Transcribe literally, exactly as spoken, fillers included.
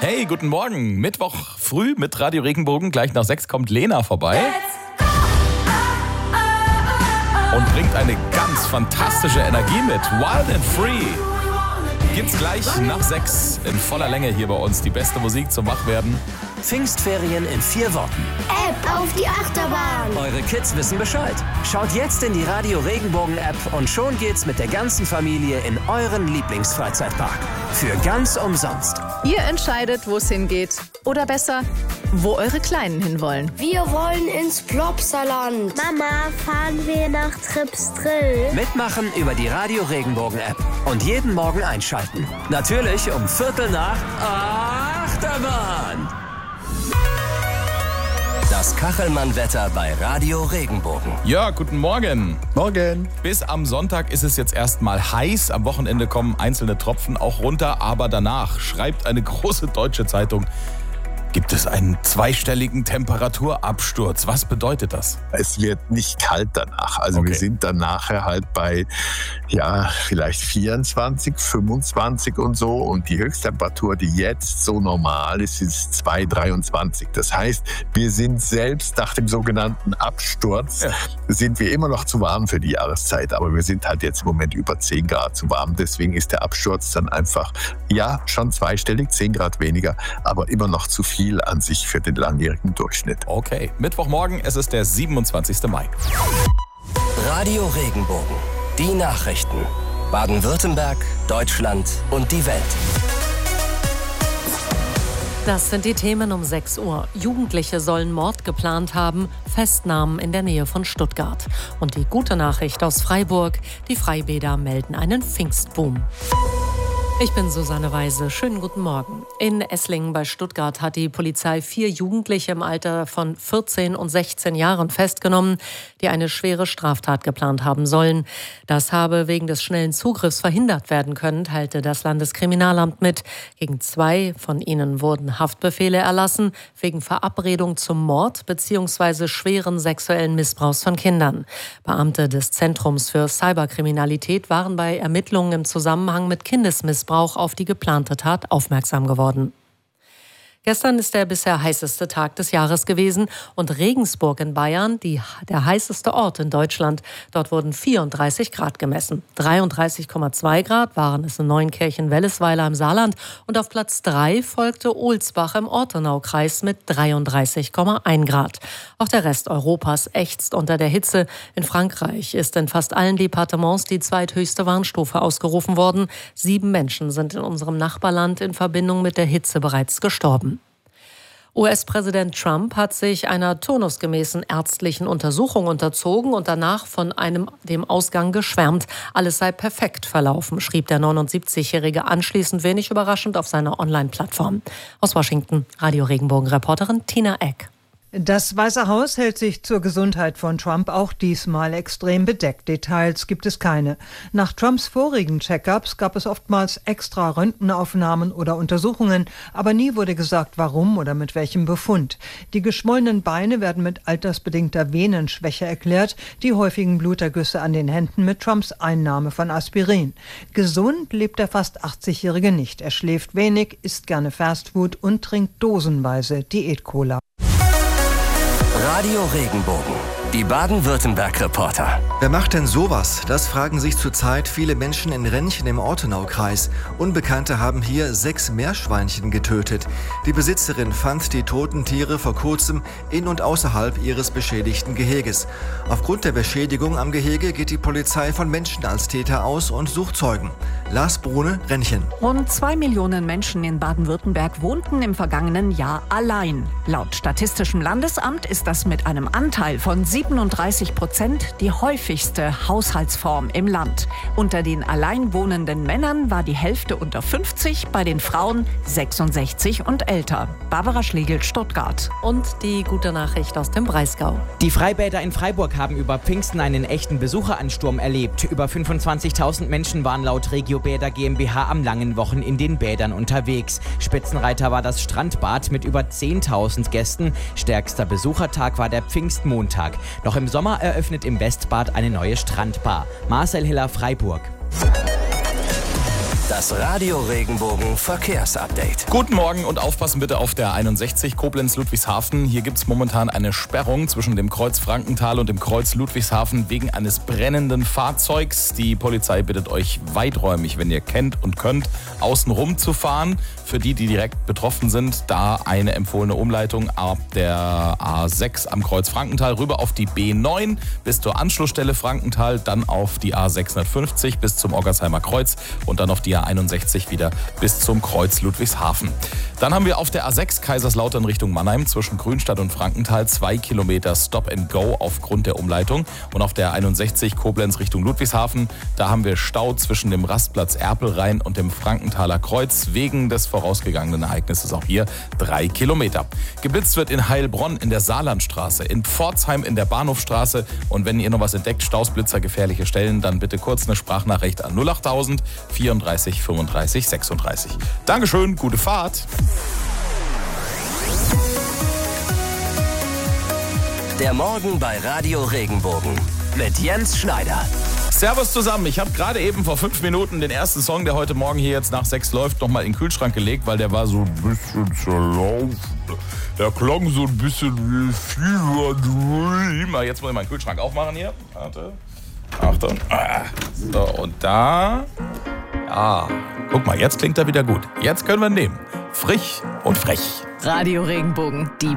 Hey, guten Morgen. Mittwoch früh mit Radio Regenbogen. Gleich nach sechs kommt Lena vorbei. Und bringt eine ganz fantastische Energie mit. Wild and Free. Gibt's gleich nach sechs in voller Länge hier bei uns. Die beste Musik zum Wachwerden. Pfingstferien in vier Worten. App auf die Achterbahn. Eure Kids wissen Bescheid. Schaut jetzt in die Radio Regenbogen App und schon geht's mit der ganzen Familie in euren Lieblingsfreizeitpark. Für ganz umsonst. Ihr entscheidet, wo es hingeht. Oder besser, wo eure Kleinen hinwollen. Wir wollen ins Plopsaland. Mama, fahren wir nach Tripsdrill? Mitmachen über die Radio Regenbogen App. Und jeden Morgen einschalten. Natürlich um Viertel nach Achterbahn. Das Kachelmann-Wetter bei Radio Regenbogen. Ja, guten Morgen. Morgen. Bis am Sonntag ist es jetzt erstmal heiß. Am Wochenende kommen einzelne Tropfen auch runter. Aber danach, schreibt eine große deutsche Zeitung, gibt es einen zweistelligen Temperaturabsturz. Was bedeutet das? Es wird nicht kalt danach. Also Okay. wir sind dann nachher halt bei, ja, vielleicht vierundzwanzig, fünfundzwanzig und so. Und die Höchsttemperatur, die jetzt so normal ist, ist zwei, dreiundzwanzig. Das heißt, wir sind selbst nach dem sogenannten Absturz, Ja. sind wir immer noch zu warm für die Jahreszeit. Aber wir sind halt jetzt im Moment über zehn Grad zu warm. Deswegen ist der Absturz dann einfach, ja, schon zweistellig, zehn Grad weniger, aber immer noch zu viel an sich für den langjährigen Durchschnitt. Okay, Mittwochmorgen, es ist der siebenundzwanzigsten Mai. Radio Regenbogen. Die Nachrichten. Baden-Württemberg, Deutschland und die Welt. Das sind die Themen um sechs Uhr. Jugendliche sollen Mord geplant haben, Festnahmen in der Nähe von Stuttgart. Und die gute Nachricht aus Freiburg, die Freibäder melden einen Pfingstboom. Ich bin Susanne Weise. Schönen guten Morgen. In Esslingen bei Stuttgart hat die Polizei vier Jugendliche im Alter von vierzehn und sechzehn Jahren festgenommen, die eine schwere Straftat geplant haben sollen. Das habe wegen des schnellen Zugriffs verhindert werden können, teilte das Landeskriminalamt mit. Gegen zwei von ihnen wurden Haftbefehle erlassen, wegen Verabredung zum Mord bzw. schweren sexuellen Missbrauchs von Kindern. Beamte des Zentrums für Cyberkriminalität waren bei Ermittlungen im Zusammenhang mit Kindesmissbrauch auf die geplante Tat aufmerksam geworden. Gestern ist der bisher heißeste Tag des Jahres gewesen und Regensburg in Bayern, die, der heißeste Ort in Deutschland. Dort wurden vierunddreißig Grad gemessen. dreiunddreißig Komma zwei Grad waren es in Neunkirchen-Wellesweiler im Saarland und auf Platz drei folgte Ohlsbach im Ortenaukreis mit dreiunddreißig Komma eins Grad. Auch der Rest Europas ächzt unter der Hitze. In Frankreich ist in fast allen Departements die zweithöchste Warnstufe ausgerufen worden. Sieben Menschen sind in unserem Nachbarland in Verbindung mit der Hitze bereits gestorben. U S-Präsident Trump hat sich einer turnusgemäßen ärztlichen Untersuchung unterzogen und danach von einem dem Ausgang geschwärmt. Alles sei perfekt verlaufen, schrieb der neunundsiebzigjährige anschließend wenig überraschend auf seiner Online-Plattform. Aus Washington, Radio Regenbogen-Reporterin Tina Eck. Das Weiße Haus hält sich zur Gesundheit von Trump auch diesmal extrem bedeckt. Details gibt es keine. Nach Trumps vorigen Check-ups gab es oftmals extra Röntgenaufnahmen oder Untersuchungen, aber nie wurde gesagt, warum oder mit welchem Befund. Die geschwollenen Beine werden mit altersbedingter Venenschwäche erklärt, die häufigen Blutergüsse an den Händen mit Trumps Einnahme von Aspirin. Gesund lebt der fast achtzigjährige nicht. Er schläft wenig, isst gerne Fastfood und trinkt dosenweise Diät-Cola. Radio Regenbogen. Die Baden-Württemberg-Reporter. Wer macht denn sowas? Das fragen sich zurzeit viele Menschen in Rennchen im Ortenaukreis. Unbekannte haben hier sechs Meerschweinchen getötet. Die Besitzerin fand die toten Tiere vor kurzem in und außerhalb ihres beschädigten Geheges. Aufgrund der Beschädigung am Gehege geht die Polizei von Menschen als Täter aus und sucht Zeugen. Lars Brune, Rennchen. Rund zwei Millionen Menschen in Baden-Württemberg wohnten im vergangenen Jahr allein. Laut Statistischem Landesamt ist das mit einem Anteil von siebenunddreißig Prozent die häufigste Haushaltsform im Land. Unter den alleinwohnenden Männern war die Hälfte unter fünfzig, bei den Frauen sechsundsechzig und älter. Barbara Schlegel, Stuttgart. Und die gute Nachricht aus dem Breisgau. Die Freibäder in Freiburg haben über Pfingsten einen echten Besucheransturm erlebt. Über fünfundzwanzigtausend Menschen waren laut Regiobäder GmbH am langen Wochen in den Bädern unterwegs. Spitzenreiter war das Strandbad mit über zehntausend Gästen. Stärkster Besuchertag war der Pfingstmontag. Noch im Sommer eröffnet im Westbad eine neue Strandbar. Marcel Hiller, Freiburg. Das Radio Regenbogen Verkehrsupdate. Guten Morgen und aufpassen bitte auf der einundsechzig Koblenz-Ludwigshafen. Hier gibt es momentan eine Sperrung zwischen dem Kreuz Frankenthal und dem Kreuz Ludwigshafen wegen eines brennenden Fahrzeugs. Die Polizei bittet euch weiträumig, wenn ihr kennt und könnt, außenrum zu fahren. Für die, die direkt betroffen sind, da eine empfohlene Umleitung ab der A sechs am Kreuz Frankenthal rüber auf die B neun bis zur Anschlussstelle Frankenthal, dann auf die A sechshundertfünfzig bis zum Oggersheimer Kreuz und dann auf die A einundsechzig wieder bis zum Kreuz Ludwigshafen. Dann haben wir auf der A sechs Kaiserslautern Richtung Mannheim zwischen Grünstadt und Frankenthal zwei Kilometer Stop and Go aufgrund der Umleitung. Und auf der einundsechzig Koblenz Richtung Ludwigshafen, da haben wir Stau zwischen dem Rastplatz Erpelrhein und dem Frankenthaler Kreuz wegen des vorausgegangenen Ereignisses auch hier drei Kilometer. Geblitzt wird in Heilbronn in der Saarlandstraße, in Pforzheim in der Bahnhofstraße. Und wenn ihr noch was entdeckt, Stausblitzer, gefährliche Stellen, dann bitte kurz eine Sprachnachricht an null achttausend vierunddreißig fünfunddreißig sechsunddreißig. Dankeschön, gute Fahrt. Der Morgen bei Radio Regenbogen mit Jens Schneider. Servus zusammen. Ich habe gerade eben vor fünf Minuten den ersten Song, der heute Morgen hier jetzt nach sechs läuft, nochmal in den Kühlschrank gelegt, weil der war so ein bisschen zerlaufen. Der klang so ein bisschen wie Fever Dream. Jetzt muss ich meinen Kühlschrank aufmachen hier. Warte. Achtung. So, und da. Ja, guck mal, jetzt klingt er wieder gut. Jetzt können wir ihn nehmen. Frisch und frech. Radio Regenbogen, die